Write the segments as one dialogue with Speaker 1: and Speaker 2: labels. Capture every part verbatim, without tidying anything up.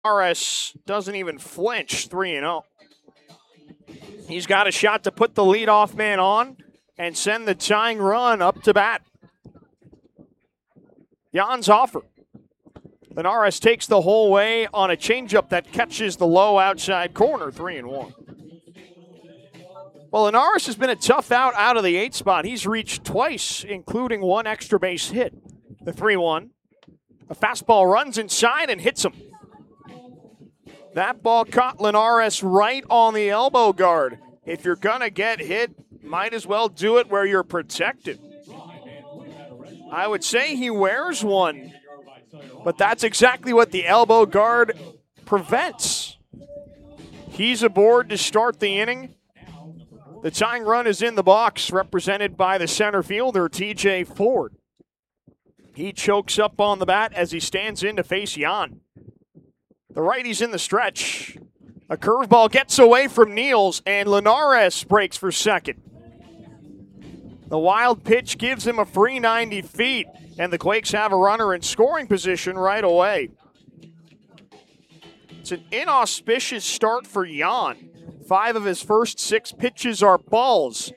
Speaker 1: Linares doesn't even flinch, three and oh. He's got a shot to put the leadoff man on and send the tying run up to bat. Jan's offer. Linares takes the whole way on a changeup that catches the low outside corner, three and one. Well, Linares has been a tough out out of the eight spot. He's reached twice, including one extra base hit. The three one. A fastball runs inside and hits him. That ball caught Linares right on the elbow guard. If you're going to get hit, might as well do it where you're protected. I would say he wears one, but that's exactly what the elbow guard prevents. He's aboard to start the inning. The tying run is in the box, represented by the center fielder, T J Ford. He chokes up on the bat as he stands in to face Jan. The righty's in the stretch. A curveball gets away from Niels, and Linares breaks for second. The wild pitch gives him a free ninety feet, and the Quakes have a runner in scoring position right away. It's an inauspicious start for Jan. Five of his first six pitches are balls.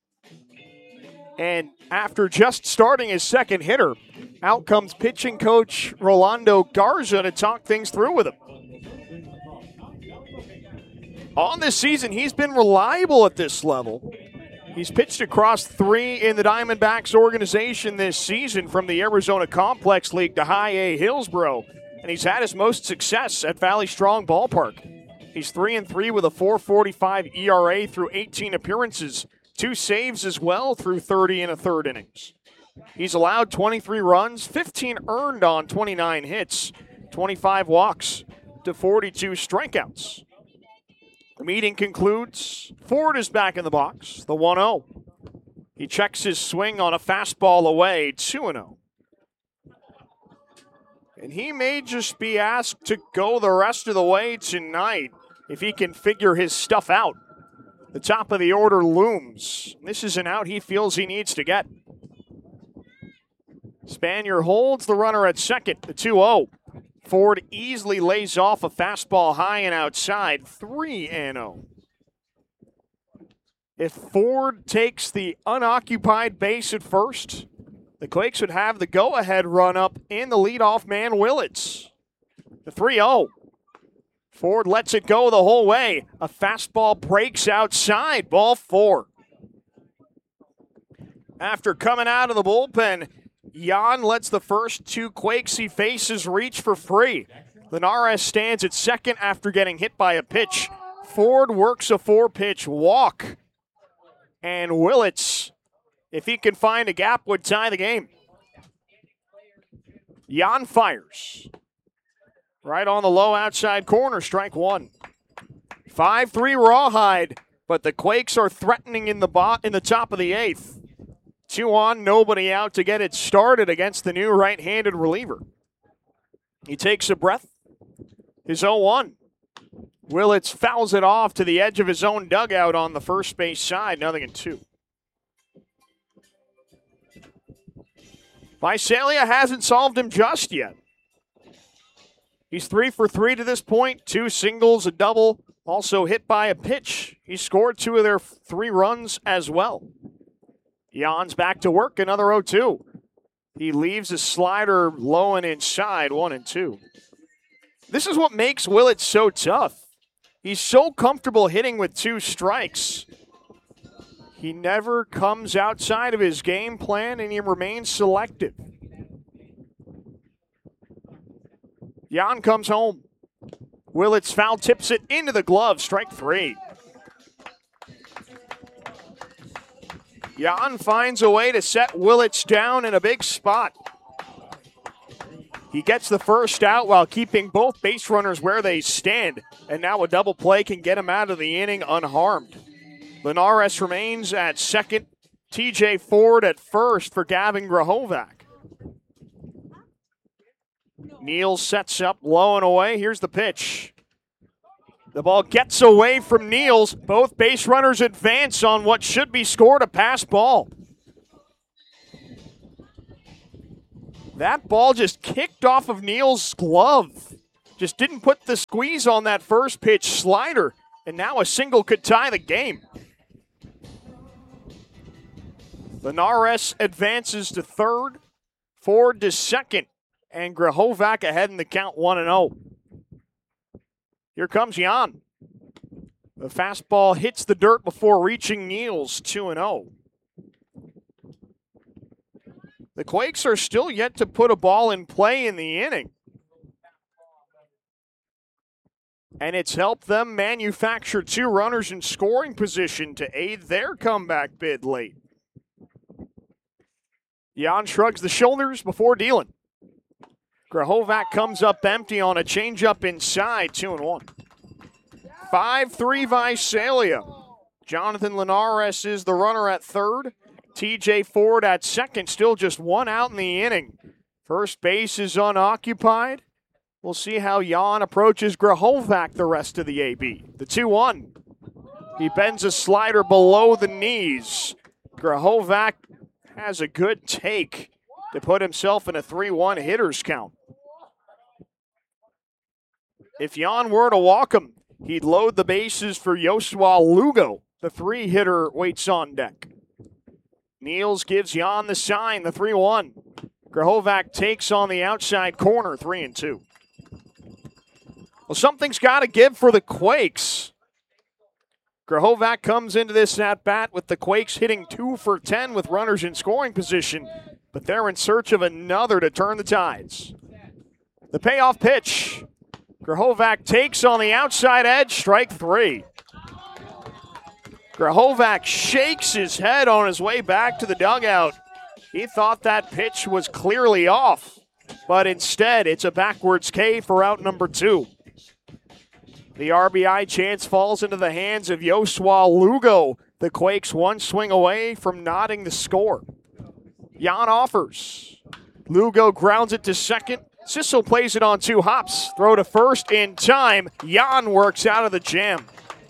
Speaker 1: And after just starting his second hitter, out comes pitching coach Rolando Garza to talk things through with him. On this season, he's been reliable at this level. He's pitched across three in the Diamondbacks organization this season, from the Arizona Complex League to High A Hillsboro, and he's had his most success at Valley Strong Ballpark. He's three and three with a four forty-five E R A through eighteen appearances, two saves as well through thirty and a third innings. He's allowed twenty-three runs, fifteen earned on twenty-nine hits, twenty-five walks to forty-two strikeouts. The meeting concludes. Ford is back in the box, the one oh. He checks his swing on a fastball away, two and oh. And he may just be asked to go the rest of the way tonight if he can figure his stuff out. The top of the order looms. This is an out he feels he needs to get. Spanier holds the runner at second, the two oh. Ford easily lays off a fastball high and outside, three and oh. If Ford takes the unoccupied base at first, the Quakes would have the go-ahead run up in the leadoff man, Willits. The three oh. Ford lets it go the whole way. A fastball breaks outside, ball four. After coming out of the bullpen, Jan lets the first two Quakes he faces reach for free. Linares stands at second after getting hit by a pitch. Ford works a four-pitch walk. And Willits, if he can find a gap, would tie the game. Jan fires. Right on the low outside corner, strike one. five three Rawhide, but the Quakes are threatening in the bo- in the top of the eighth. Two on, nobody out to get it started against the new right-handed reliever. He takes a breath. His oh one. Willits fouls it off to the edge of his own dugout on the first base side, nothing in two. Visalia hasn't solved him just yet. He's three for three to this point, two singles, a double, also hit by a pitch. He scored two of their three runs as well. Jan's back to work, another oh two. He leaves a slider low and inside, one and two. This is what makes Willits so tough. He's so comfortable hitting with two strikes. He never comes outside of his game plan, and he remains selective. Jan comes home. Willits foul tips it into the glove, strike three. Jan finds a way to set Willits down in a big spot. He gets the first out while keeping both base runners where they stand, and now a double play can get him out of the inning unharmed. Linares remains at second, T J Ford at first for Gavin Grahovac. Niels sets up low and away. Here's the pitch. The ball gets away from Niels. Both base runners advance on what should be scored a pass ball. That ball just kicked off of Niels' glove. Just didn't put the squeeze on that first pitch slider, and now a single could tie the game. Linares advances to third, Ford to second, and Grahovac ahead in the count one and oh. Here comes Jan. The fastball hits the dirt before reaching Niels, two and oh. The Quakes are still yet to put a ball in play in the inning. And it's helped them manufacture two runners in scoring position to aid their comeback bid late. Jan shrugs the shoulders before dealing. Grahovac comes up empty on a changeup inside, two and one. five three Visalia. Jonathan Linares is the runner at third. T J Ford at second, still just one out in the inning. First base is unoccupied. We'll see how Jan approaches Grahovac the rest of the A B. The two one. He bends a slider below the knees. Grahovac has a good take to put himself in a three one hitter's count. If Jan were to walk him, he'd load the bases for Yosua Lugo. The three-hitter waits on deck. Niels gives Jan the sign, the three one. Grahovac takes on the outside corner, three and two. Well, something's got to give for the Quakes. Grahovac comes into this at-bat with the Quakes hitting two for ten with runners in scoring position, but they're in search of another to turn the tides. The payoff pitch. Grahovac takes on the outside edge, strike three. Grahovac shakes his head on his way back to the dugout. He thought that pitch was clearly off, but instead it's a backwards K for out number two. The R B I chance falls into the hands of Yosua Lugo. The Quakes one swing away from knotting the score. Jan offers. Lugo grounds it to second. Sissel plays it on two hops. Throw to first in time. Jan works out of the jam.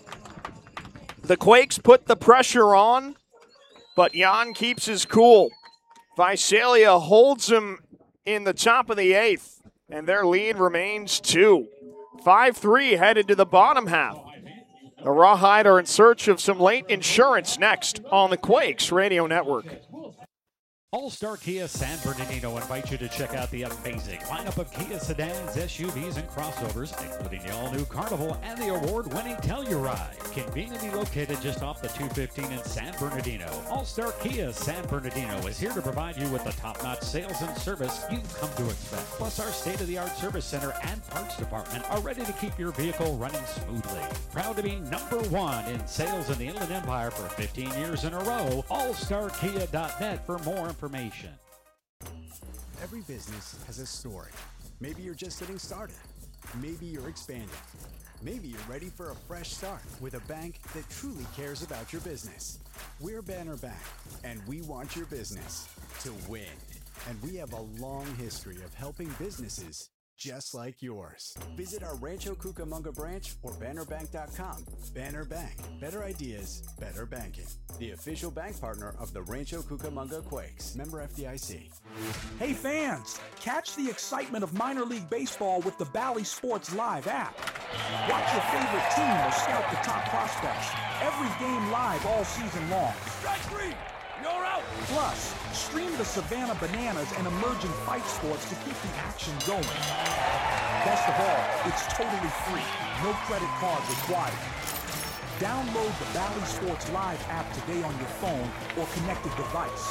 Speaker 1: The Quakes put the pressure on, but Jan keeps his cool. Visalia holds him in the top of the eighth, and their lead remains two. five three headed to the bottom half. The Rawhide are in search of some late insurance next on the Quakes Radio Network.
Speaker 2: All-Star Kia San Bernardino invites you to check out the amazing lineup of Kia sedans, S U Vs, and crossovers, including the all-new Carnival and the award-winning Telluride. Conveniently located just off the two fifteen in San Bernardino, All-Star Kia San Bernardino is here to provide you with the top-notch sales and service you've come to expect. Plus, our state-of-the-art service center and parts department are ready to keep your vehicle running smoothly. Proud to be number one in sales in the Inland Empire for fifteen years in a row. all star kia dot net for more information. Information.
Speaker 3: Every business has a story. Maybe you're just getting started. Maybe you're expanding. Maybe you're ready for a fresh start with a bank that truly cares about your business. We're Banner Bank, and we want your business to win. And we have a long history of helping businesses just like yours. Visit our Rancho Cucamonga branch or banner bank dot com. Banner Bank. Better ideas, better banking. The official bank partner of the Rancho Cucamonga Quakes. Member F D I C.
Speaker 4: Hey fans, catch the excitement of minor league baseball with the Bally Sports Live app. Watch your favorite team or scout the top prospects. Every game live all season long.
Speaker 5: Strike three! You're out!
Speaker 4: Plus, stream the Savannah Bananas and emerging fight sports to keep the action going. Best of all, it's totally free. No credit card required. Download the Bally Sports Live app today on your phone or connected device.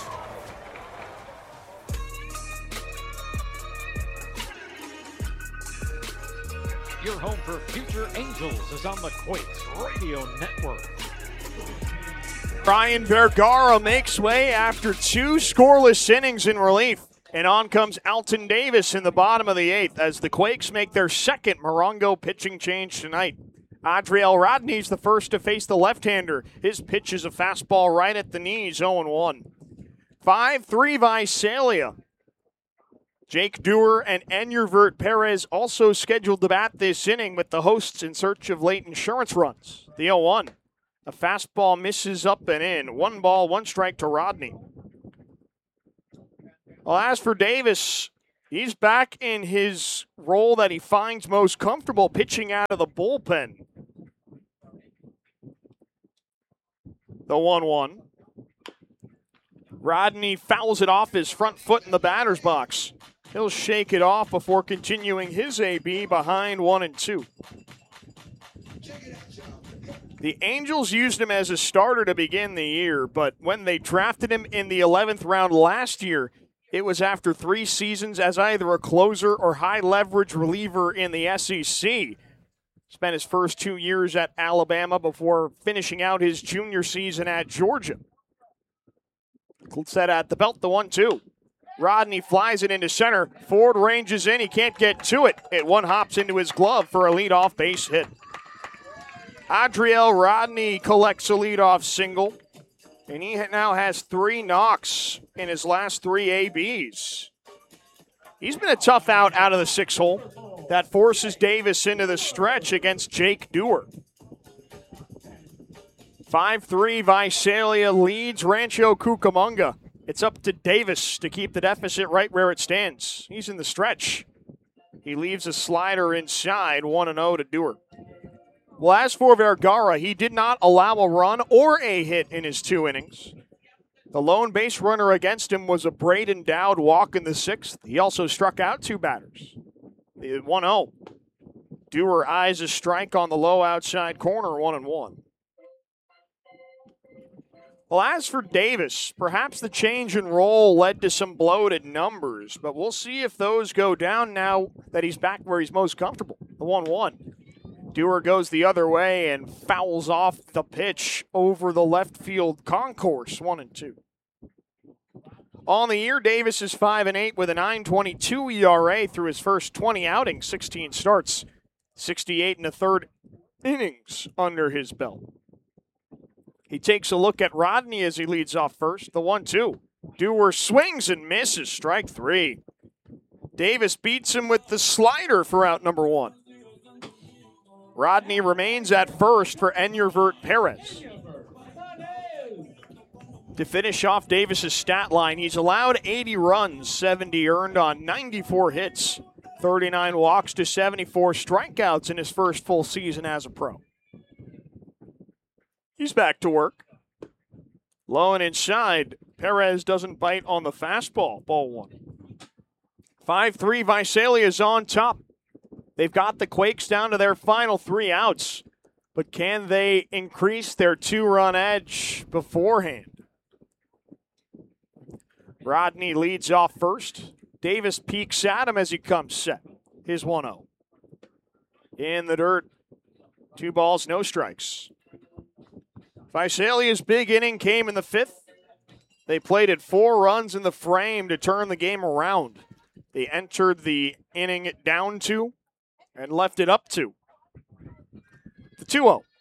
Speaker 2: Your home for future Angels is on the Quakes Radio Network.
Speaker 1: Brian Vergara makes way after two scoreless innings in relief. And on comes Alton Davis in the bottom of the eighth as the Quakes make their second Morongo pitching change tonight. Adriel Rodney's the first to face the left-hander. His pitch is a fastball right at the knees, oh one. five three Visalia. Jake Dewar and Enurvert Perez also scheduled to bat this inning with the hosts in search of late insurance runs. The oh one. A fastball misses up and in. One ball, one strike to Rodney. Well, as for Davis, He's back in his role that he finds most comfortable, pitching out of the bullpen. The one one. Rodney fouls it off his front foot in the batter's box. He'll shake it off before continuing his A B behind one and two. The Angels used him as a starter to begin the year, but when they drafted him in the eleventh round last year, it was after three seasons as either a closer or high-leverage reliever in the S E C. Spent his first two years at Alabama before finishing out his junior season at Georgia. Set at the belt, the one two. Rodney flies it into center. Ford ranges in. He can't get to it. It one hops into his glove for a leadoff base hit. Adriel Rodney collects a leadoff single, and he now has three knocks in his last three A Bs. He's been a tough out out of the six hole. That forces Davis into the stretch against Jake Dewar. five three, Visalia leads Rancho Cucamonga. It's up to Davis to keep the deficit right where it stands. He's in the stretch. He leaves a slider inside, one and oh to Dewar. Well, as for Vergara, he did not allow a run or a hit in his two innings. The lone base runner against him was a Braden Dowd walk in the sixth. He also struck out two batters. one oh. Dewar eyes a strike on the low outside corner, one and one. Well, as for Davis, perhaps the change in role led to some bloated numbers, but we'll see if those go down now that he's back where he's most comfortable, the one one. Dewar goes the other way and fouls off the pitch over the left field concourse, one and two. On the year, Davis is five and eight with a nine twenty-two E R A through his first twenty outings, sixteen starts, sixty-eight and a third innings under his belt. He takes a look at Rodney as he leads off first, the one two. Dewar swings and misses, strike three. Davis beats him with the slider for out number one. Rodney remains at first for Enyervert Perez. To finish off Davis's stat line, he's allowed eighty runs, seventy earned on ninety-four hits, thirty-nine walks to seventy-four strikeouts in his first full season as a pro. He's back to work. Low and inside. Perez doesn't bite on the fastball. Ball one. five three, Visalia's on top. They've got the Quakes down to their final three outs. But can they increase their two-run edge beforehand? Rodney leads off first. Davis peeks at him as he comes set. His one oh. In the dirt. Two balls, no strikes. Visalia's big inning came in the fifth. They played at four runs in the frame to turn the game around. They entered the inning down two and left it up two. The two oh.